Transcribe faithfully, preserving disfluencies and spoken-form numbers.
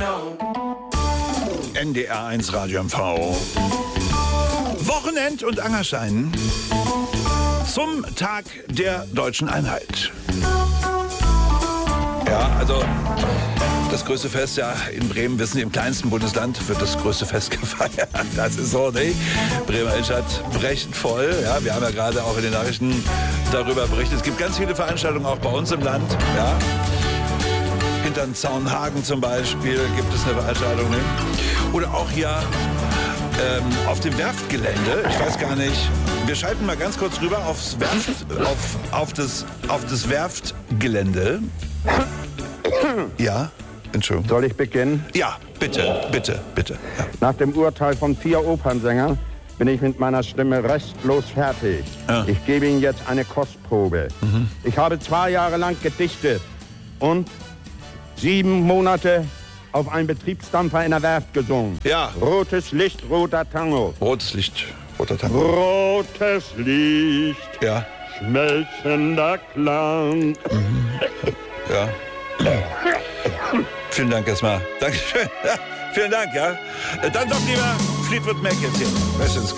N D R eins Radio M V. Wochenend- und Angerschein zum Tag der deutschen Einheit. Ja, also das größte Fest, ja, in Bremen, wissen Sie, im kleinsten Bundesland wird das größte Fest gefeiert. Das ist so, nicht? Bremer Innenstadt brechend voll. Ja, wir haben ja gerade auch in den Nachrichten darüber berichtet. Es gibt ganz viele Veranstaltungen auch bei uns im Land. Ja. Hinter Zaunhagen zum Beispiel gibt es eine Veranstaltung. Ne? Oder auch hier ähm, auf dem Werftgelände. Ich weiß gar nicht. Wir schalten mal ganz kurz rüber aufs Werft, auf, auf, das, auf das Werftgelände. Ja, Entschuldigung. Soll ich beginnen? Ja, bitte, bitte, bitte. Ja. Nach dem Urteil von vier Opernsängern bin ich mit meiner Stimme restlos fertig. Ja. Ich gebe Ihnen jetzt eine Kostprobe. Mhm. Ich habe zwei Jahre lang gedichtet und sieben Monate auf einem Betriebsdampfer in der Werft gesungen. Ja. Rotes Licht, roter Tango. Rotes Licht, roter Tango. Rotes Licht, Ja. schmelzender Klang. Mhm. Ja. Vielen Dank erstmal. Dankeschön. Ja, vielen Dank, ja. Dann doch lieber Fleetwood Mac jetzt hier.